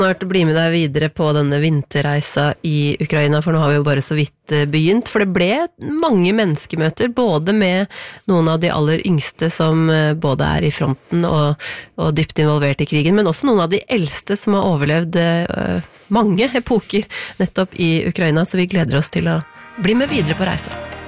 Snart bli med deg videre på denne vinterreisa i Ukraina, for nå har vi jo bare så vidt begynt, for det ble mange menneskemøter, både med noen av de aller yngste som både er i fronten og dypt involvert i krigen, men også noen av de eldste som har overlevd mange epoker nettopp i Ukraina, så vi gleder oss til å bli med videre på reisa.